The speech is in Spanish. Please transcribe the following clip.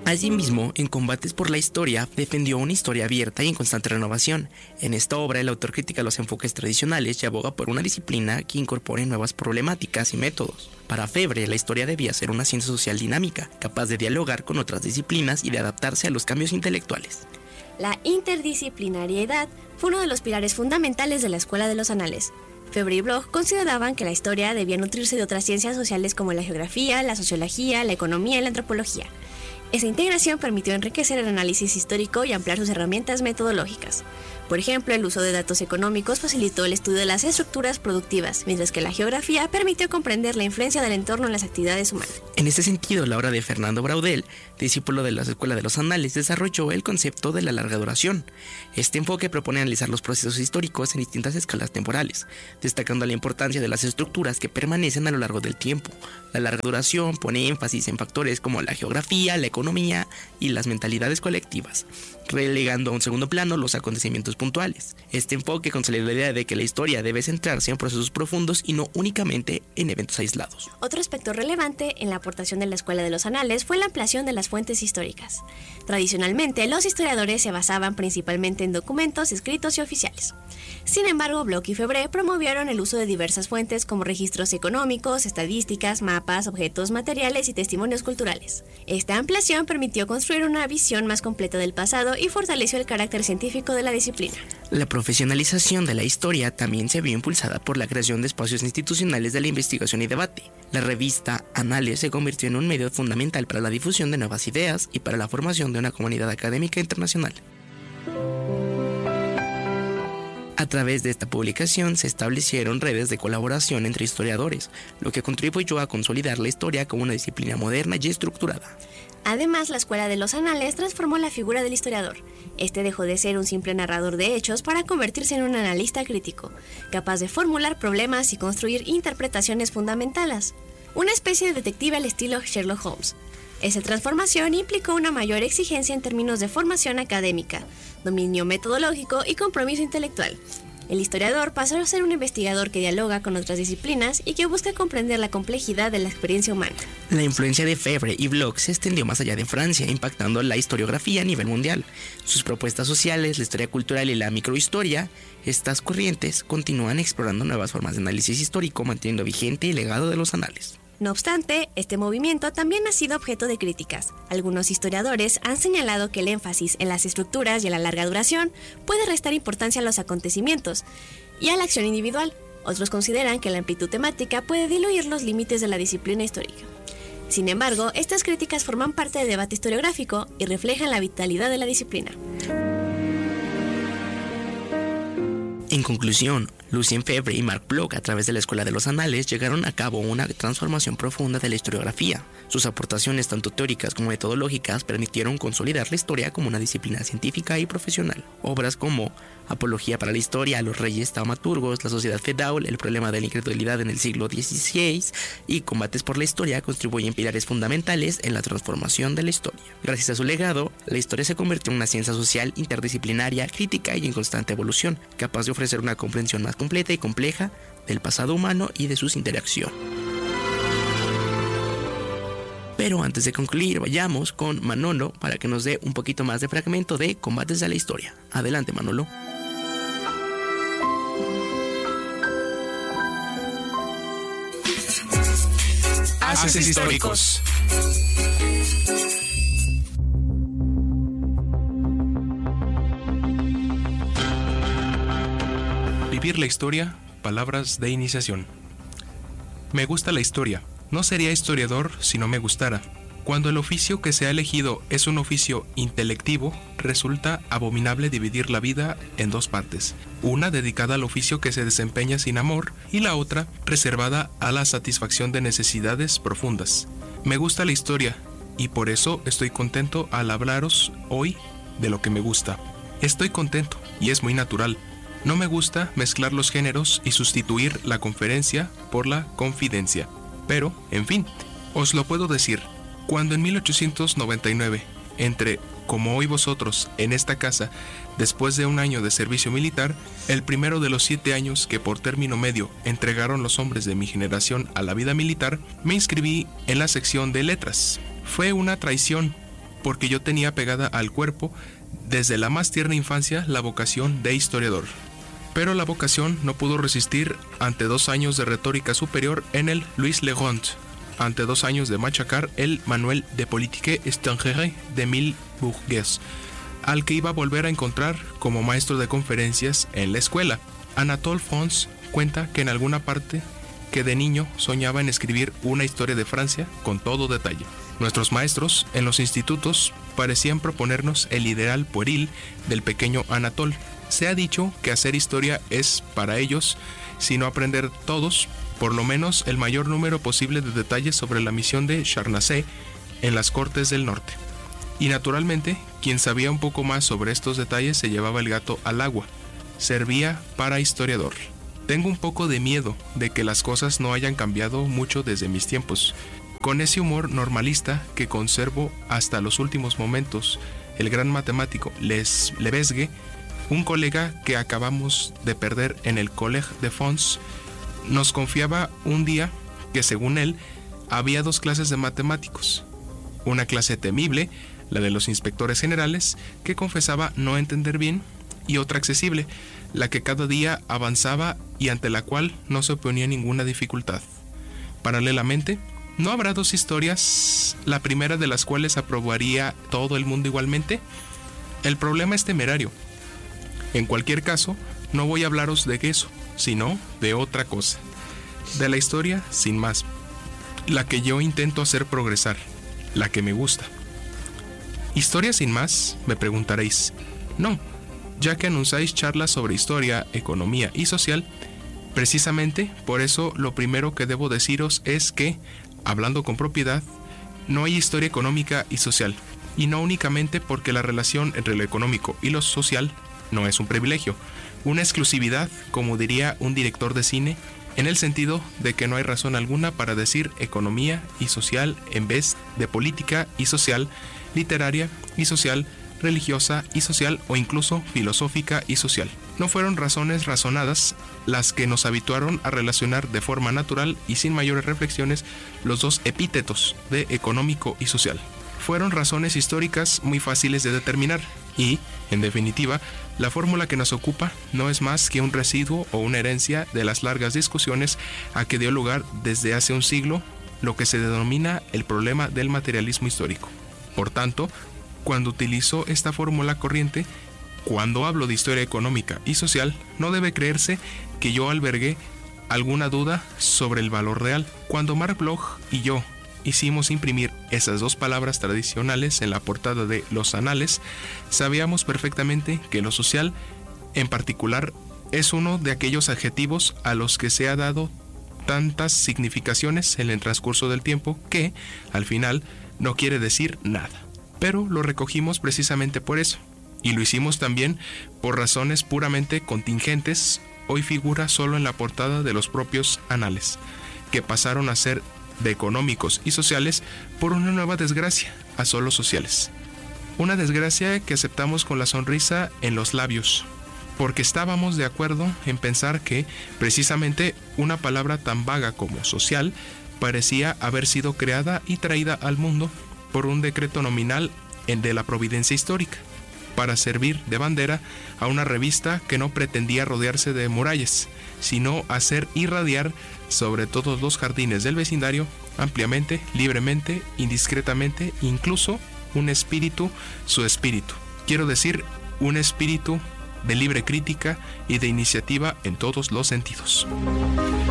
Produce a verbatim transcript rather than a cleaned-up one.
Asimismo, en Combates por la Historia, defendió una historia abierta y en constante renovación. En esta obra, el autor critica los enfoques tradicionales y aboga por una disciplina que incorpore nuevas problemáticas y métodos. Para Febvre, la historia debía ser una ciencia social dinámica, capaz de dialogar con otras disciplinas y de adaptarse a los cambios intelectuales. La interdisciplinariedad fue uno de los pilares fundamentales de la Escuela de los Anales. Febvre y Bloch consideraban que la historia debía nutrirse de otras ciencias sociales como la geografía, la sociología, la economía y la antropología. Esa integración permitió enriquecer el análisis histórico y ampliar sus herramientas metodológicas. Por ejemplo, el uso de datos económicos facilitó el estudio de las estructuras productivas, mientras que la geografía permitió comprender la influencia del entorno en las actividades humanas. En este sentido, la obra de Fernando Braudel, discípulo de la Escuela de los Anales, desarrolló el concepto de la larga duración. Este enfoque propone analizar los procesos históricos en distintas escalas temporales, destacando la importancia de las estructuras que permanecen a lo largo del tiempo. La larga duración pone énfasis en factores como la geografía, la economía y las mentalidades colectivas, relegando a un segundo plano los acontecimientos puntuales. Este enfoque consolida la idea de que la historia debe centrarse en procesos profundos y no únicamente en eventos aislados. Otro aspecto relevante en la aportación de la Escuela de los Anales fue la ampliación de las fuentes históricas. Tradicionalmente, los historiadores se basaban principalmente en documentos escritos y oficiales. Sin embargo, Bloch y Febvre promovieron el uso de diversas fuentes como registros económicos, estadísticas, mapas, objetos materiales y testimonios culturales. Esta ampliación permitió construir una visión más completa del pasado y fortaleció el carácter científico de la disciplina. La profesionalización de la historia también se vio impulsada por la creación de espacios institucionales de la investigación y debate. La revista Anales se convirtió en un medio fundamental para la difusión de nuevas ideas y para la formación de una comunidad académica internacional. A través de esta publicación se establecieron redes de colaboración entre historiadores, lo que contribuyó a consolidar la historia como una disciplina moderna y estructurada. Además, la Escuela de los Anales transformó la figura del historiador. Este dejó de ser un simple narrador de hechos para convertirse en un analista crítico, capaz de formular problemas y construir interpretaciones fundamentales. Una especie de detective al estilo Sherlock Holmes. Esa transformación implicó una mayor exigencia en términos de formación académica, dominio metodológico y compromiso intelectual. El historiador pasó a ser un investigador que dialoga con otras disciplinas y que busca comprender la complejidad de la experiencia humana. La influencia de Febvre y Bloch se extendió más allá de Francia, impactando la historiografía a nivel mundial. Sus propuestas sociales, la historia cultural y la microhistoria, estas corrientes continúan explorando nuevas formas de análisis histórico, manteniendo vigente el legado de los anales. No obstante, este movimiento también ha sido objeto de críticas. Algunos historiadores han señalado que el énfasis en las estructuras y en la larga duración puede restar importancia a los acontecimientos y a la acción individual. Otros consideran que la amplitud temática puede diluir los límites de la disciplina histórica. Sin embargo, estas críticas forman parte del debate historiográfico y reflejan la vitalidad de la disciplina. En conclusión, Lucien Febvre y Marc Bloch, a través de la Escuela de los Anales, llegaron a cabo una transformación profunda de la historiografía. Sus aportaciones, tanto teóricas como metodológicas, permitieron consolidar la historia como una disciplina científica y profesional. Obras como Apología para la Historia, Los Reyes Taumaturgos, La Sociedad Feudal, El Problema de la Incredulidad en el siglo dieciséis y Combates por la Historia contribuyen pilares fundamentales en la transformación de la historia. Gracias a su legado, la historia se convirtió en una ciencia social interdisciplinaria, crítica y en constante evolución, capaz de ofrecer una comprensión más completa y compleja del pasado humano y de sus interacciones. Pero antes de concluir, vayamos con Manolo para que nos dé un poquito más de fragmento de Combates de la Historia. Adelante, Manolo. Haces históricos. Vivir la historia, palabras de iniciación. Me gusta la historia. No sería historiador si no me gustara. Cuando el oficio que se ha elegido es un oficio intelectivo, resulta abominable dividir la vida en dos partes. Una dedicada al oficio que se desempeña sin amor y la otra reservada a la satisfacción de necesidades profundas. Me gusta la historia y por eso estoy contento al hablaros hoy de lo que me gusta. Estoy contento y es muy natural. No me gusta mezclar los géneros y sustituir la conferencia por la confidencia. Pero, en fin, os lo puedo decir. Cuando en mil ochocientos noventa y nueve entré, como hoy vosotros, en esta casa, después de un año de servicio militar, el primero de los siete años que por término medio entregaron los hombres de mi generación a la vida militar, me inscribí en la sección de letras. Fue una traición, porque yo tenía pegada al cuerpo desde la más tierna infancia la vocación de historiador. Pero la vocación no pudo resistir ante dos años de retórica superior en el Louis Le Grand, ante dos años de machacar el Manuel de Politique étrangère de Emile Bourges, al que iba a volver a encontrar como maestro de conferencias en la escuela. Anatole France cuenta que en alguna parte que de niño soñaba en escribir una historia de Francia con todo detalle. Nuestros maestros en los institutos parecían proponernos el ideal pueril del pequeño Anatole. Se ha dicho que hacer historia es para ellos, sino aprender todos, por lo menos el mayor número posible de detalles sobre la misión de Charnacé en las Cortes del Norte. Y naturalmente, quien sabía un poco más sobre estos detalles se llevaba el gato al agua. Servía para historiador. Tengo un poco de miedo de que las cosas no hayan cambiado mucho desde mis tiempos. Con ese humor normalista que conservo hasta los últimos momentos, el gran matemático Les Lebesgue, un colega que acabamos de perder en el Collège de France, nos confiaba un día que, según él, había dos clases de matemáticos. Una clase temible, la de los inspectores generales, que confesaba no entender bien, y otra accesible, la que cada día avanzaba y ante la cual no se oponía ninguna dificultad. Paralelamente, ¿no habrá dos historias, la primera de las cuales aprobaría todo el mundo igualmente? El problema es temerario. En cualquier caso, no voy a hablaros de eso, sino de otra cosa. De la historia, sin más. La que yo intento hacer progresar, la que me gusta. ¿Historia sin más?, me preguntaréis. No, ya que anunciáis charlas sobre historia, economía y social, precisamente por eso lo primero que debo deciros es que, hablando con propiedad, no hay historia económica y social, y no únicamente porque la relación entre lo económico y lo social no es un privilegio, una exclusividad, como diría un director de cine, en el sentido de que no hay razón alguna para decir economía y social en vez de política y social, literaria y social, religiosa y social o incluso filosófica y social. No fueron razones razonadas las que nos habituaron a relacionar de forma natural y sin mayores reflexiones los dos epítetos de económico y social. Fueron razones históricas muy fáciles de determinar y, en definitiva, la fórmula que nos ocupa no es más que un residuo o una herencia de las largas discusiones a que dio lugar desde hace un siglo lo que se denomina el problema del materialismo histórico. Por tanto, cuando utilizo esta fórmula corriente, cuando hablo de historia económica y social, no debe creerse que yo albergué alguna duda sobre el valor real. Cuando Marc Bloch y yo hicimos imprimir esas dos palabras tradicionales en la portada de Los Anales, sabíamos perfectamente que lo social, en particular, es uno de aquellos adjetivos a los que se ha dado tantas significaciones en el transcurso del tiempo que, al final, no quiere decir nada. Pero lo recogimos precisamente por eso, y lo hicimos también por razones puramente contingentes. Hoy figura solo en la portada de los propios Anales, que pasaron a ser de económicos y sociales por una nueva desgracia, a solo sociales. Una desgracia que aceptamos con la sonrisa en los labios, porque estábamos de acuerdo en pensar que, precisamente, una palabra tan vaga como social parecía haber sido creada y traída al mundo por un decreto nominal de la providencia histórica, para servir de bandera a una revista que no pretendía rodearse de murallas, sino hacer irradiar sobre todos los jardines del vecindario, ampliamente, libremente, indiscretamente, incluso un espíritu, su espíritu. Quiero decir, un espíritu de libre crítica y de iniciativa en todos los sentidos.